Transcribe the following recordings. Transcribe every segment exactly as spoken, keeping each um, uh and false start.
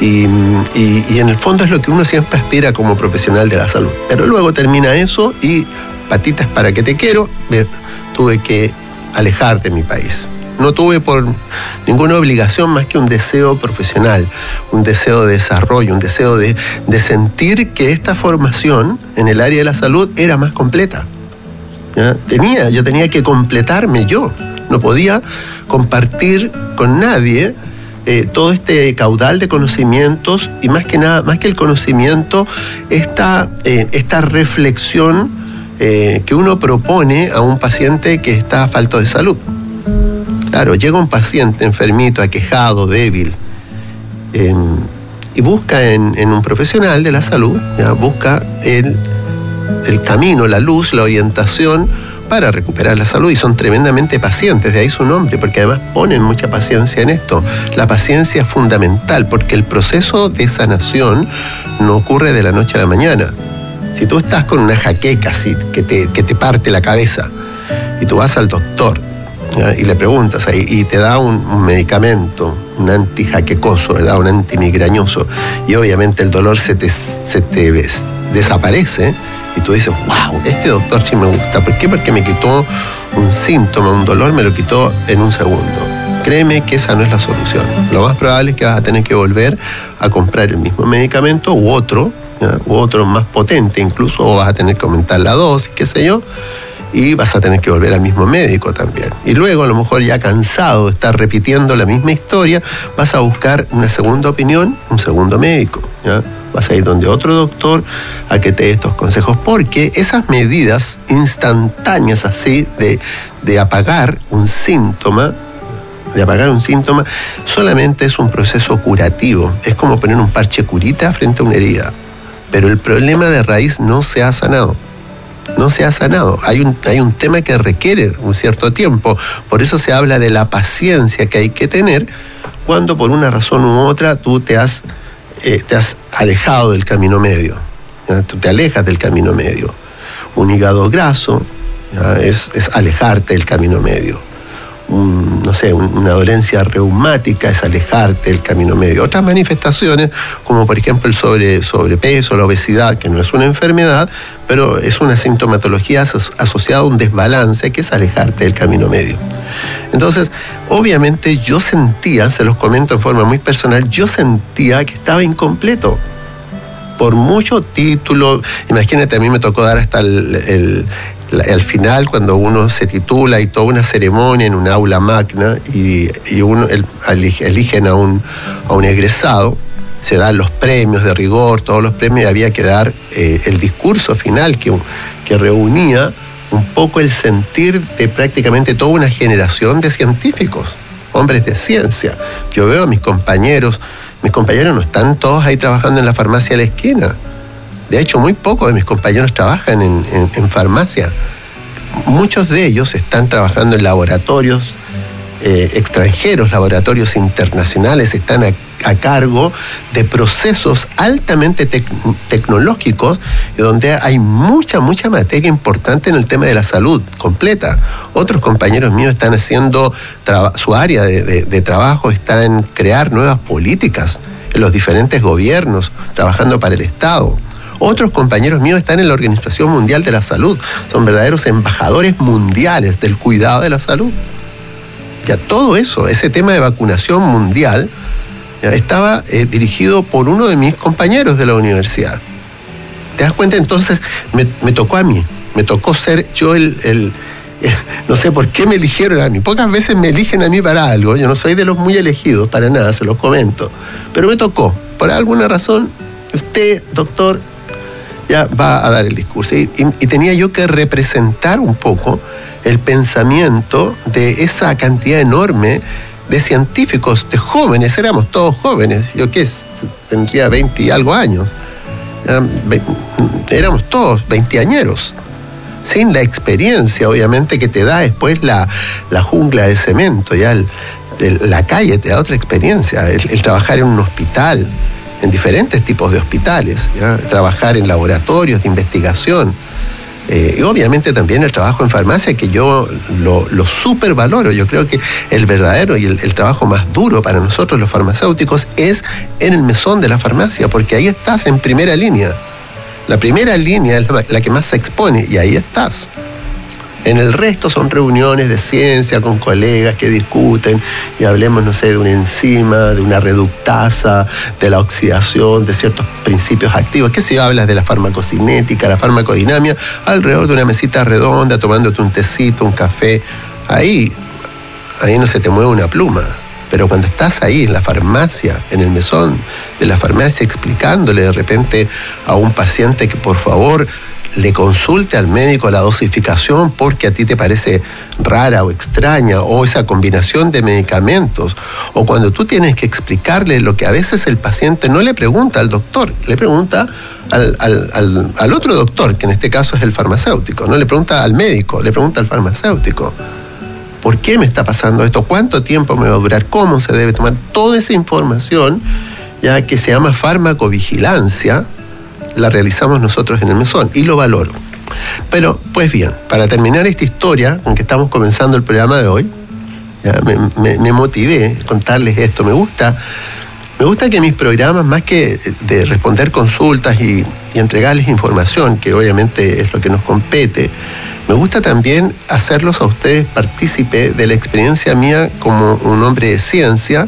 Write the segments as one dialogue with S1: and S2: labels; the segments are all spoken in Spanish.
S1: Y, y, y en el fondo es lo que uno siempre aspira como profesional de la salud. Pero luego termina eso y patitas para que te quiero, me tuve que alejar de mi país. No tuve por ninguna obligación más que un deseo profesional, un deseo de desarrollo, un deseo de, de sentir que esta formación en el área de la salud era más completa. ¿Ya? Tenía, yo tenía que completarme yo. No podía compartir con nadie eh, todo este caudal de conocimientos y más que nada, más que el conocimiento, esta, eh, esta reflexión eh, que uno propone a un paciente que está falto de salud. Claro, llega un paciente enfermito, aquejado, débil, eh, y busca en, en un profesional de la salud, ¿ya? Busca el, el camino, la luz, la orientación para recuperar la salud, y son tremendamente pacientes, de ahí su nombre, porque además ponen mucha paciencia en esto. La paciencia es fundamental, porque el proceso de sanación no ocurre de la noche a la mañana. Si tú estás con una jaqueca así, que te, que te parte la cabeza, y tú vas al doctor, ¿ya? Y le preguntas ahí, y te da un, un medicamento, un antijaquecoso, ¿verdad? Un antimigrañoso, y obviamente el dolor se te, se te ves, desaparece, y tú dices, wow, este doctor sí me gusta. ¿Por qué? Porque me quitó un síntoma, un dolor, me lo quitó en un segundo. Créeme que esa no es la solución. Lo más probable es que vas a tener que volver a comprar el mismo medicamento u otro, ¿ya? U otro más potente incluso, o vas a tener que aumentar la dosis, qué sé yo, y vas a tener que volver al mismo médico también. Y luego, a lo mejor ya cansado de estar repitiendo la misma historia, vas a buscar una segunda opinión, un segundo médico, ¿ya? Vas a ir donde otro doctor a que te dé estos consejos, porque esas medidas instantáneas así de, de apagar un síntoma, de apagar un síntoma, solamente es un proceso curativo. Es como poner un parche curita frente a una herida. Pero el problema de raíz no se ha sanado. No se ha sanado. Hay un, hay un tema que requiere un cierto tiempo. Por eso se habla de la paciencia que hay que tener cuando por una razón u otra tú te has, eh, te has alejado del camino medio. ¿Ya? Tú te alejas del camino medio. Un hígado graso, ¿ya? Es, es alejarte del camino medio. Un, no sé, una dolencia reumática es alejarte del camino medio. Otras manifestaciones, como por ejemplo el sobre, sobrepeso, la obesidad, que no es una enfermedad, pero es una sintomatología aso- asociada a un desbalance, que es alejarte del camino medio. Entonces, obviamente yo sentía, se los comento en forma muy personal, yo sentía que estaba incompleto. Por mucho título, imagínate, a mí me tocó dar hasta el, el al final, cuando uno se titula y toda una ceremonia en un aula magna y, y uno el, eligen a un, a un egresado, se dan los premios de rigor, todos los premios, y había que dar eh, el discurso final que, que reunía un poco el sentir de prácticamente toda una generación de científicos, hombres de ciencia. Yo veo a mis compañeros, mis compañeros no están todos ahí trabajando en la farmacia de la esquina. De hecho, muy pocos de mis compañeros trabajan en, en, en farmacia. Muchos de ellos están trabajando en laboratorios eh, extranjeros, laboratorios internacionales, están a, a cargo de procesos altamente tec- tecnológicos, donde hay mucha, mucha materia importante en el tema de la salud completa. Otros compañeros míos están haciendo, traba- su área de, de, de trabajo está en crear nuevas políticas en los diferentes gobiernos, trabajando para el Estado. Otros compañeros míos están en la Organización Mundial de la Salud, son verdaderos embajadores mundiales del cuidado de la salud. Ya todo eso, ese tema de vacunación mundial, ya estaba eh, dirigido por uno de mis compañeros de la universidad. ¿Te das cuenta? Entonces me, me tocó a mí, me tocó ser yo el, el, el... No sé por qué me eligieron a mí, pocas veces me eligen a mí para algo, yo no soy de los muy elegidos, para nada, se los comento, pero me tocó, por alguna razón, usted, doctor, ya va a dar el discurso. Y, y, y tenía yo que representar un poco el pensamiento de esa cantidad enorme de científicos, de jóvenes, éramos todos jóvenes, yo qué, tendría veinte y algo años, ya, ve, éramos todos veinteañeros, sin la experiencia, obviamente, que te da después la, la jungla de cemento, ya el, el, la calle te da otra experiencia, el, el trabajar en un hospital, en diferentes tipos de hospitales, ¿ya? Trabajar en laboratorios de investigación, Eh, y obviamente también el trabajo en farmacia, que yo lo, lo súper valoro. Yo creo que el verdadero y el, el trabajo más duro para nosotros los farmacéuticos es en el mesón de la farmacia, porque ahí estás en primera línea. La primera línea es la, la que más se expone, y ahí estás. En el resto son reuniones de ciencia con colegas que discuten y hablemos, no sé, de una enzima, de una reductasa, de la oxidación, de ciertos principios activos. ¿Qué se habla de la farmacocinética, la farmacodinamia? Alrededor de una mesita redonda, tomándote un tecito, un café. Ahí, ahí no se te mueve una pluma. Pero cuando estás ahí en la farmacia, en el mesón de la farmacia, explicándole de repente a un paciente que por favor le consulte al médico la dosificación porque a ti te parece rara o extraña, o esa combinación de medicamentos, o cuando tú tienes que explicarle lo que a veces el paciente no le pregunta al doctor, le pregunta al, al, al, al otro doctor, que en este caso es el farmacéutico, no le pregunta al médico, le pregunta al farmacéutico. ¿Por qué me está pasando esto? ¿Cuánto tiempo me va a durar? ¿Cómo se debe tomar? Toda esa información, ya que se llama farmacovigilancia, la realizamos nosotros en el mesón, y lo valoro. Pero, pues bien, para terminar esta historia con que estamos comenzando el programa de hoy, ya me, me, me motivé a contarles esto. Me gusta, me gusta que mis programas, más que de responder consultas y, y entregarles información, que obviamente es lo que nos compete, me gusta también hacerlos a ustedes partícipe de la experiencia mía como un hombre de ciencia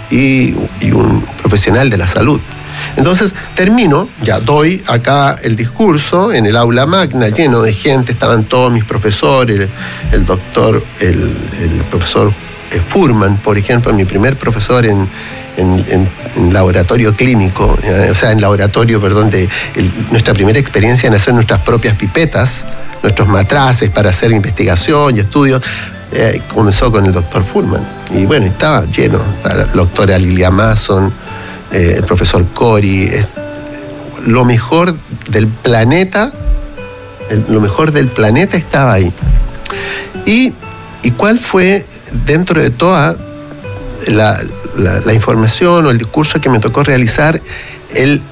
S1: y, y un profesional de la salud. Entonces termino, ya doy acá el discurso en el aula magna, lleno de gente, estaban todos mis profesores, el, el doctor, el, el profesor Furman, por ejemplo, mi primer profesor en, en, en, en laboratorio clínico, eh, o sea, en laboratorio, perdón, de el, nuestra primera experiencia en hacer nuestras propias pipetas, nuestros matraces para hacer investigación y estudios. Eh, comenzó con el doctor Furman, y bueno, estaba lleno, la doctora Lilia Mason, Eh, el profesor Cori, es lo mejor del planeta, el, lo mejor del planeta estaba ahí. Y, y cuál fue, dentro de toda la, la, la información o el discurso que me tocó realizar, el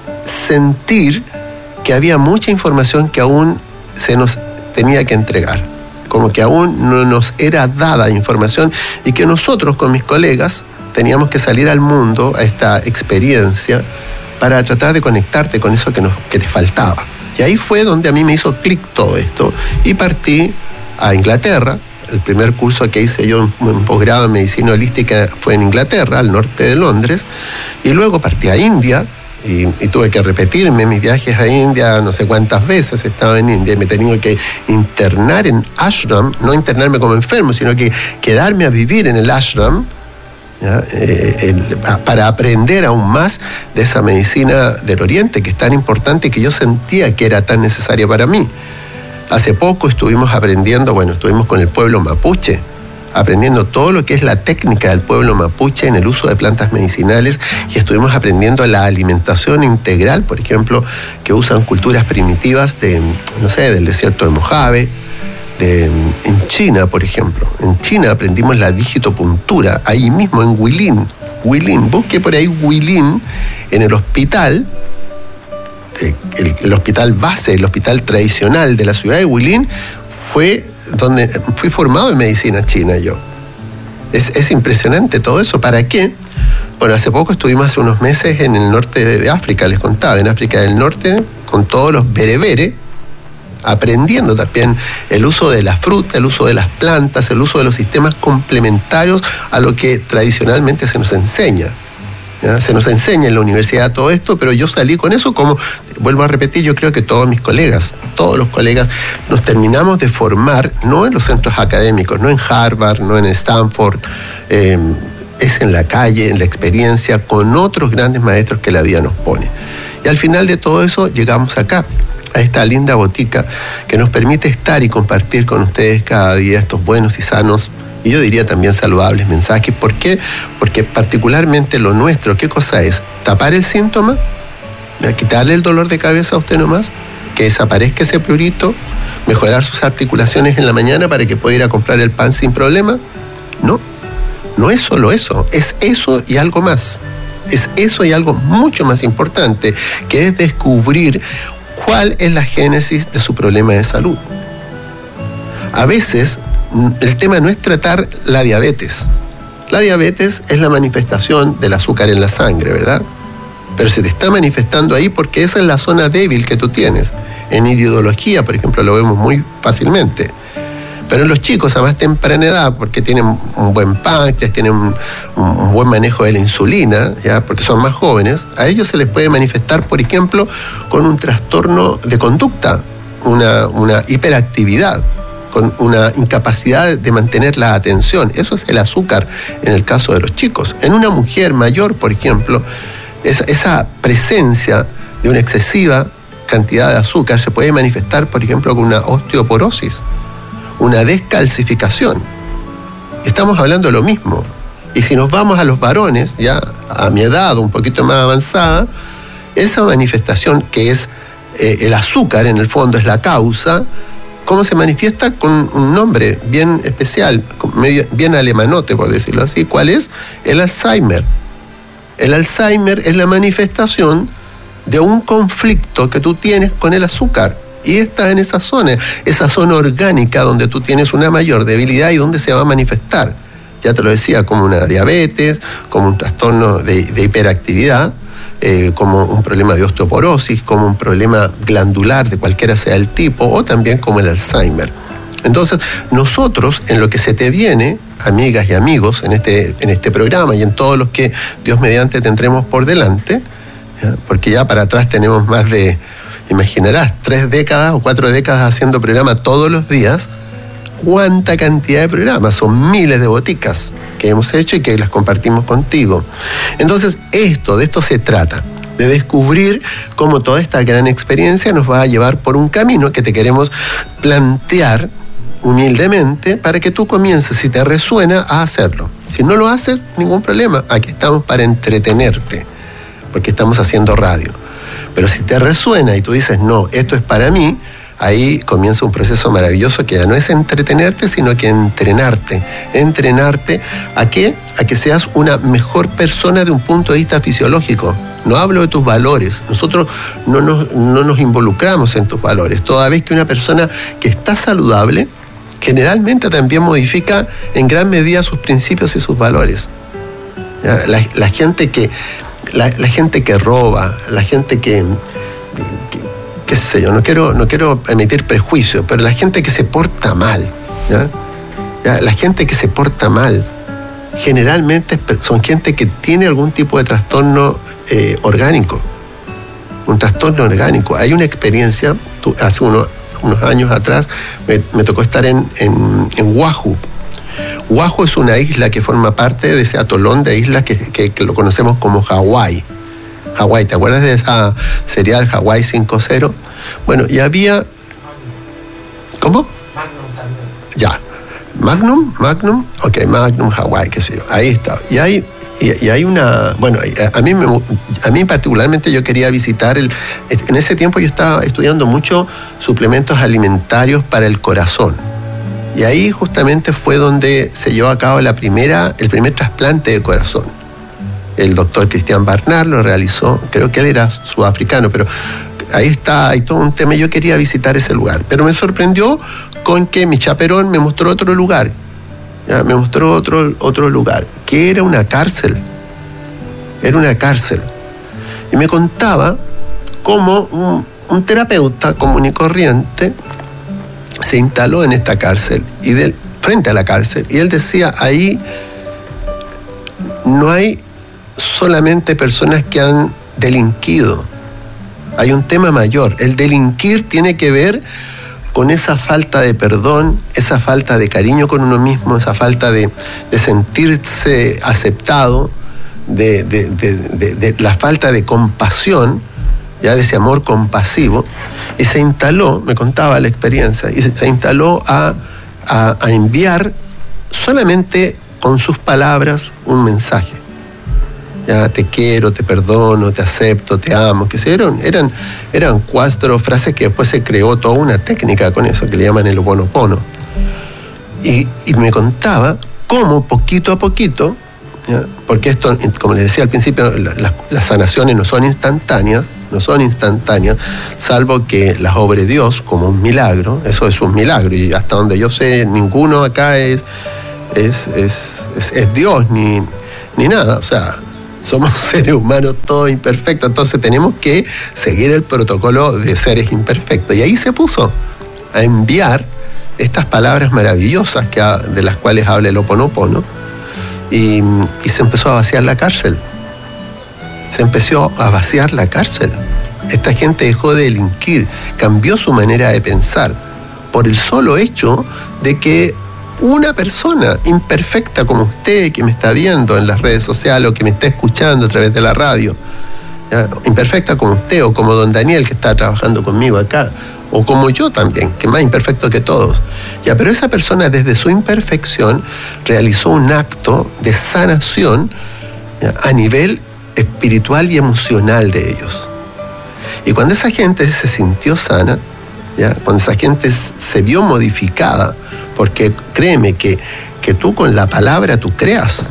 S1: sentir que había mucha información que aún se nos tenía que entregar, como que aún no nos era dada información, y que nosotros con mis colegas teníamos que salir al mundo, a esta experiencia, para tratar de conectarte con eso que, nos, que te faltaba. Y ahí fue donde a mí me hizo clic todo esto, y partí a Inglaterra. El primer curso que hice yo en posgrado en medicina holística fue en Inglaterra, al norte de Londres, y luego partí a India, y, y tuve que repetirme mis viajes a India no sé cuántas veces. Estaba en India y me he tenido que internar en ashram, no internarme como enfermo, sino que quedarme a vivir en el ashram, ¿ya? Eh, el, para aprender aún más de esa medicina del Oriente, que es tan importante, que yo sentía que era tan necesaria para mí. Hace poco estuvimos aprendiendo, bueno, estuvimos con el pueblo mapuche, aprendiendo todo lo que es la técnica del pueblo mapuche en el uso de plantas medicinales, y estuvimos aprendiendo la alimentación integral, por ejemplo, que usan culturas primitivas de, no sé, del desierto de Mojave. De, en China, por ejemplo. En China aprendimos la digitopuntura, ahí mismo en Huilin. Huilin, busque por ahí Huilin, en el hospital, el, el hospital base, el hospital tradicional de la ciudad de Huilin, fue donde fui formado en medicina china yo. Es, es impresionante todo eso. ¿Para qué? Bueno, hace poco estuvimos hace unos meses en el norte de África, les contaba, en África del Norte, con todos los bereberes, aprendiendo también el uso de la fruta, el uso de las plantas, el uso de los sistemas complementarios a lo que tradicionalmente se nos enseña. ¿Ya? Se nos enseña en la universidad todo esto, pero yo salí con eso, como vuelvo a repetir, yo creo que todos mis colegas, todos los colegas nos terminamos de formar, no en los centros académicos, no en Harvard, no en Stanford, eh, es en la calle, en la experiencia, con otros grandes maestros que la vida nos pone. Y al final de todo eso llegamos acá, a esta linda botica que nos permite estar y compartir con ustedes cada día estos buenos y sanos, y yo diría también saludables mensajes. ¿Por qué? Porque particularmente lo nuestro, ¿qué cosa es? Tapar el síntoma, quitarle el dolor de cabeza a usted nomás, que desaparezca ese prurito, mejorar sus articulaciones en la mañana para que pueda ir a comprar el pan sin problema. No, no es solo eso, es eso y algo más. Es eso y algo mucho más importante, que es descubrir ¿Cuál es la génesis de su problema de salud? A veces el tema no es tratar la diabetes. La diabetes es la manifestación del azúcar en la sangre, ¿verdad? Pero se te está manifestando ahí porque esa es la zona débil que tú tienes. En iridología, por ejemplo, lo vemos muy fácilmente. Pero en los chicos a más temprana edad, porque tienen un buen páncreas, tienen un, un buen manejo de la insulina, ¿ya? Porque son más jóvenes, a ellos se les puede manifestar, por ejemplo, con un trastorno de conducta, una, una hiperactividad, con una incapacidad de mantener la atención. Eso es el azúcar en el caso de los chicos. En una mujer mayor, por ejemplo, esa, esa presencia de una excesiva cantidad de azúcar se puede manifestar, por ejemplo, con una osteoporosis, una descalcificación. Estamos hablando de lo mismo. Y si nos vamos a los varones, ya a mi edad, un poquito más avanzada, esa manifestación que es eh, el azúcar, en el fondo es la causa. ¿Cómo se manifiesta? Con un nombre bien especial, medio, bien alemanote, por decirlo así. ¿Cuál es? El Alzheimer. El Alzheimer es la manifestación de un conflicto que tú tienes con el azúcar. Y está en esa zona, esa zona orgánica donde tú tienes una mayor debilidad y donde se va a manifestar. Ya te lo decía, como una diabetes, como un trastorno de, de hiperactividad, eh, como un problema de osteoporosis, como un problema glandular de cualquiera sea el tipo, o también como el Alzheimer. Entonces, nosotros, en lo que se te viene, amigas y amigos, en este, en este programa y en todos los que Dios mediante tendremos por delante, ¿ya? Porque ya para atrás tenemos más de, imaginarás, tres décadas o cuatro décadas haciendo programa todos los días. ¿Cuánta cantidad de programas? Son miles de boticas que hemos hecho y que las compartimos contigo. Entonces, esto, de esto se trata, de descubrir cómo toda esta gran experiencia nos va a llevar por un camino que te queremos plantear humildemente para que tú comiences, si te resuena, a hacerlo. Si no lo haces, ningún problema. Aquí estamos para entretenerte, porque estamos haciendo radio. Pero si te resuena y tú dices, no, esto es para mí, ahí comienza un proceso maravilloso que ya no es entretenerte, sino que entrenarte. Entrenarte ¿a qué? A que seas una mejor persona de un punto de vista fisiológico. No hablo de tus valores. Nosotros no nos, no nos involucramos en tus valores. Toda vez que una persona que está saludable, generalmente también modifica en gran medida sus principios y sus valores. ¿Ya? La, la gente que... La, la gente que roba, la gente que, que, qué sé yo, no quiero, no quiero emitir prejuicios, pero la gente que se porta mal, ¿ya? ¿Ya? La gente que se porta mal, generalmente son gente que tiene algún tipo de trastorno eh, orgánico, un trastorno orgánico. Hay una experiencia, tú, hace unos, unos años atrás, me, me tocó estar en, en, en Oahu. Oahu es una isla que forma parte de ese atolón de islas que, que, que lo conocemos como Hawái. Hawái, ¿te acuerdas de esa serial Hawái cinco cero? Bueno, y había... ¿Cómo?
S2: Magnum también.
S1: Ya. Magnum, Magnum, ok, Magnum Hawái, qué sé yo, ahí está. Y hay, y, y hay una... Bueno, a, a, mí me, a mí particularmente yo quería visitar... el En ese tiempo yo estaba estudiando mucho suplementos alimentarios para el corazón. Y ahí justamente fue donde se llevó a cabo la primera, el primer trasplante de corazón. El doctor Christian Barnard lo realizó, creo que él era sudafricano, pero ahí está, hay todo un tema. Yo quería visitar ese lugar, pero me sorprendió con que mi chaperón me mostró otro lugar, ¿ya? Me mostró otro, otro lugar, que era una cárcel, era una cárcel. Y me contaba cómo un, un terapeuta común y corriente se instaló en esta cárcel, y de, frente a la cárcel, y él decía, ahí no hay solamente personas que han delinquido, hay un tema mayor. El delinquir tiene que ver con esa falta de perdón, esa falta de cariño con uno mismo, esa falta de, de sentirse aceptado, de, de, de, de, de la falta de compasión, ya de ese amor compasivo. Y se instaló, me contaba la experiencia, y se, se instaló a, a, a enviar solamente con sus palabras un mensaje. Ya, te quiero, te perdono, te acepto, te amo, que se eran, eran, eran cuatro frases que después se creó toda una técnica con eso que le llaman el Ho'oponopono. Y, y me contaba cómo poquito a poquito, ¿ya? Porque esto, como les decía al principio, la, la, las sanaciones no son instantáneas, no son instantáneas, salvo que las obre Dios como un milagro. Eso es un milagro, y hasta donde yo sé, ninguno acá es, es, es, es, es Dios ni, ni nada. O sea, somos seres humanos todos imperfectos, entonces tenemos que seguir el protocolo de seres imperfectos. Y ahí se puso a enviar estas palabras maravillosas que, de las cuales habla el Ho'oponopono, y, y se empezó a vaciar la cárcel. Se empezó a vaciar la cárcel. Esta gente dejó de delinquir, cambió su manera de pensar por el solo hecho de que una persona imperfecta como usted, que me está viendo en las redes sociales o que me está escuchando a través de la radio, ¿ya? Imperfecta como usted o como don Daniel, que está trabajando conmigo acá, o como yo también, que es más imperfecto que todos. Ya, pero esa persona desde su imperfección realizó un acto de sanación, ¿ya?, a nivel espiritual y emocional de ellos. Y cuando esa gente se sintió sana, ¿ya?, cuando esa gente se vio modificada, porque créeme que, que tú con la palabra tú creas.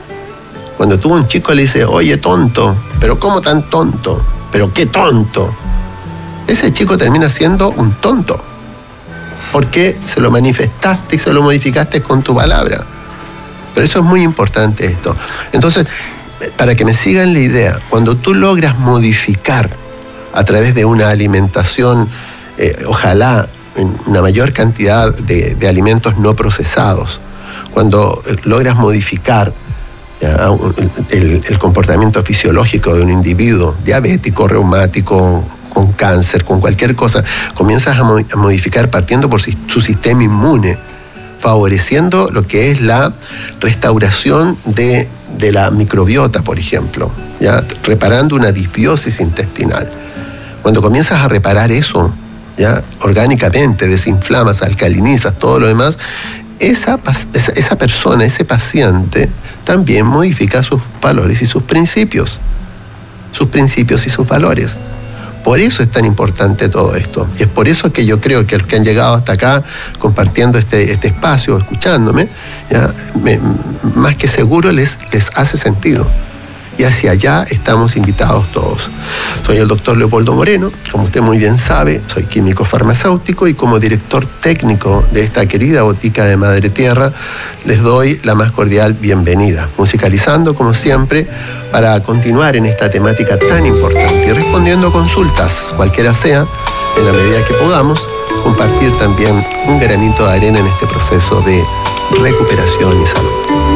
S1: Cuando tú a un chico le dices, oye, tonto, pero ¿cómo tan tonto? ¿Pero qué tonto? Ese chico termina siendo un tonto, porque se lo manifestaste y se lo modificaste con tu palabra. Pero eso es muy importante esto. Entonces, para que me sigan la idea, cuando tú logras modificar a través de una alimentación, eh, ojalá en una mayor cantidad de, de alimentos no procesados, cuando logras modificar ya, el, el comportamiento fisiológico de un individuo diabético, reumático, con cáncer, con cualquier cosa, comienzas a modificar partiendo por su sistema inmune, favoreciendo lo que es la restauración de, de la microbiota, por ejemplo, ¿ya?, reparando una disbiosis intestinal. Cuando comienzas a reparar eso, ¿ya?, orgánicamente, desinflamas, alcalinizas, todo lo demás, esa, esa, esa persona, ese paciente, también modifica sus valores y sus principios, sus principios y sus valores. Por eso es tan importante todo esto. Y es por eso que yo creo que los que han llegado hasta acá compartiendo este, este espacio, escuchándome, ya, me, más que seguro les, les hace sentido. Y hacia allá estamos invitados todos. Soy el doctor Leopoldo Moreno, como usted muy bien sabe, soy químico farmacéutico y como director técnico de esta querida botica de Madre Tierra, les doy la más cordial bienvenida, musicalizando como siempre para continuar en esta temática tan importante y respondiendo consultas, cualquiera sea, en la medida que podamos, compartir también un granito de arena en este proceso de recuperación y salud.